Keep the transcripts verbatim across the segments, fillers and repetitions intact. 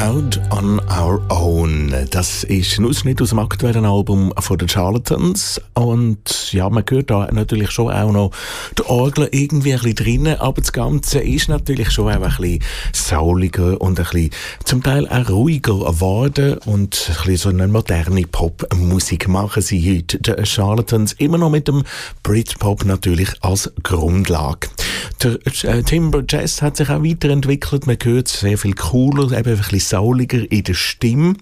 Out on Our Own. Das ist ein Ausschnitt aus dem aktuellen Album von den Charlatans. Und ja, man hört da natürlich schon auch noch die Orgel irgendwie ein bisschen drinnen, aber das Ganze ist natürlich schon auch ein bisschen souliger und ein bisschen zum Teil auch ruhiger geworden und ein bisschen so eine moderne Popmusik machen sie heute. Die Charlatans immer noch mit dem Britpop natürlich als Grundlage. Der äh, Timber Jazz hat sich auch weiterentwickelt. Man hört sehr viel cooler, eben ein bisschen souliger in der Stimme.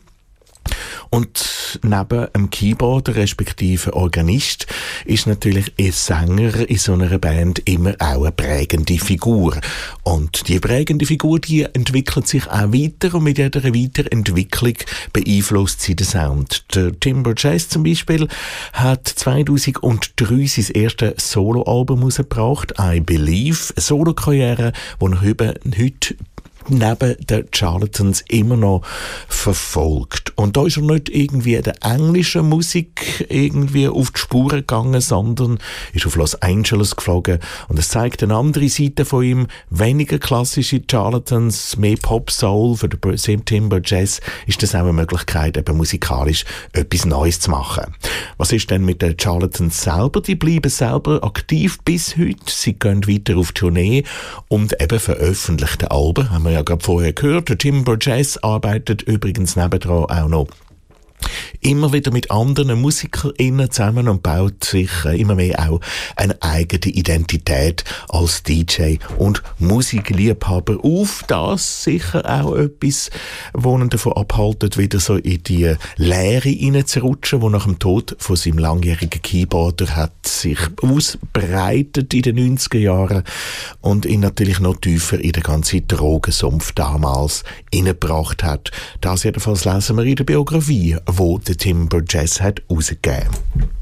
Und neben einem Keyboarder, respektive Organist, ist natürlich ein Sänger in so einer Band immer auch eine prägende Figur. Und die prägende Figur, die entwickelt sich auch weiter und mit jeder Weiterentwicklung beeinflusst sie den Sound. Der Timber Jazz zum Beispiel hat zweitausenddrei sein erstes Soloalbum herausgebracht, I Believe, eine Solokarriere, die er heute neben den Charlatans immer noch verfolgt. Und da ist er nicht irgendwie der englischen Musik irgendwie auf die Spuren gegangen, sondern ist auf Los Angeles geflogen. Und es zeigt eine andere Seite von ihm. Weniger klassische Charlatans, mehr Pop-Soul. Für den Timber Jazz ist das auch eine Möglichkeit, eben musikalisch etwas Neues zu machen. Was ist denn mit den Charlatans selber? Die bleiben selber aktiv bis heute. Sie gehen weiter auf Tournee und eben veröffentlichten Alben, haben wir ja gerade vorher gehört. Der Timber Jazz arbeitet übrigens nebendran auch noch immer wieder mit anderen MusikerInnen zusammen und baut sich immer mehr auch eine eigene Identität als D J und Musikliebhaber auf. Das sicher auch etwas, was ihn davon abhaltet, wieder so in die Leere hineinzurutschen, wo nach dem Tod von seinem langjährigen Keyboarder hat sich ausbreitet in den neunziger Jahren und ihn natürlich noch tiefer in den ganzen Drogensumpf damals hineingebracht hat. Das jedenfalls lesen wir in der Biografie, wo der Timber Jazz hat rausgegeben.